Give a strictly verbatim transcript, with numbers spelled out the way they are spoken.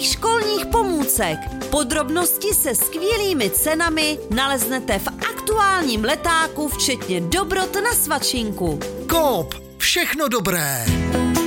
nových školních pomůcek. Podrobnosti se skvělými cenami naleznete v aktuálním letáku, včetně dobrot na svačinku. Coop, všechno dobré.